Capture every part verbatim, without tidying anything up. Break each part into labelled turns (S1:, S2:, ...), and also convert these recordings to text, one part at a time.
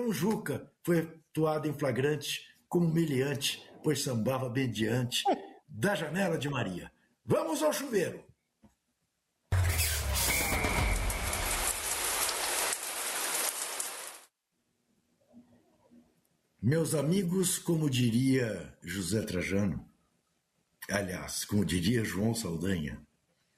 S1: João Juca foi atuado em flagrante como meliante, pois sambava bem diante da janela de Maria. Vamos ao chuveiro. Meus amigos, como diria José Trajano, aliás, como diria João Saldanha,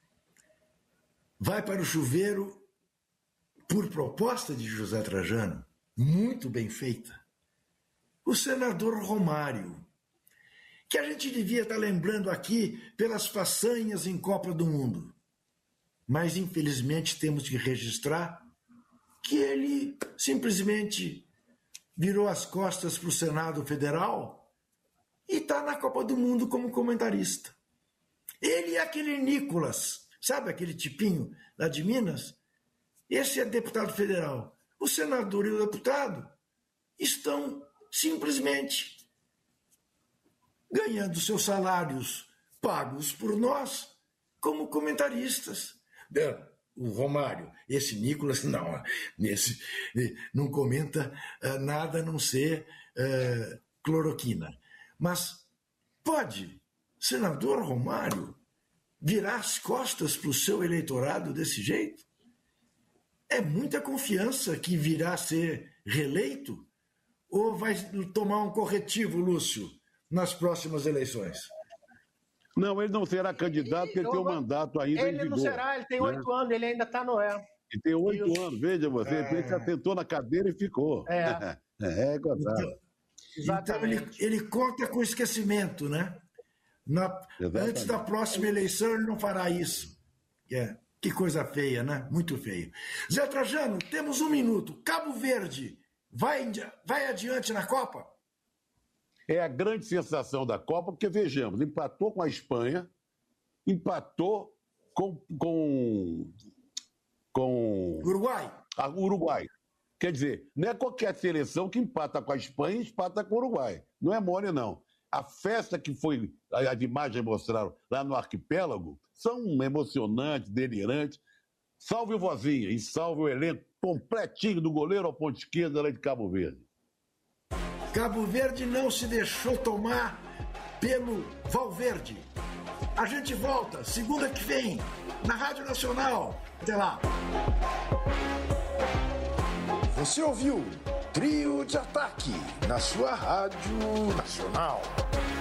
S1: vai para o chuveiro por proposta de José Trajano, muito bem feita, o senador Romário, que a gente devia estar lembrando aqui pelas façanhas em Copa do Mundo. Mas, infelizmente, temos que registrar que ele simplesmente virou as costas para o Senado Federal e está na Copa do Mundo como comentarista. Ele é aquele Nicolas, sabe aquele tipinho lá de Minas? Esse é deputado federal. O senador e o deputado estão simplesmente ganhando seus salários pagos por nós como comentaristas. O Romário, esse Nicolas, não, esse, não comenta uh, nada a não ser uh, cloroquina. Mas pode, senador Romário, virar as costas para o seu eleitorado desse jeito? É muita confiança que virá a ser reeleito? Ou vai tomar um corretivo, Lúcio, nas próximas eleições?
S2: Não, ele não será candidato porque ele tem um mandato ainda em vigor.
S3: Ele não será, ele tem oito anos, ele ainda está no é.
S2: Ele tem oito anos, veja você, é. Ele se assentou na cadeira e ficou.
S3: É,
S2: é gozado.
S1: Então, então ele, ele conta com esquecimento, né? Na, antes da próxima eleição ele não fará isso. É, que coisa feia, né? Muito feio. Zé Trajano, temos um minuto. Cabo Verde vai, vai adiante na Copa?
S2: É a grande sensação da Copa, porque, vejamos, empatou com a Espanha, empatou com... com, com
S1: Uruguai.
S2: A Uruguai. Quer dizer, não é qualquer seleção que empata com a Espanha e empata com o Uruguai. Não é mole, não. A festa que foi, as imagens mostraram lá no arquipélago, são emocionantes, delirantes. Salve o Vozinha e salve o elenco completinho do goleiro ao ponto esquerda lá de Cabo Verde.
S1: Cabo Verde não se deixou tomar pelo Valverde. A gente volta segunda que vem na Rádio Nacional. Até lá.
S4: Você ouviu Trio de Ataque na sua Rádio Nacional.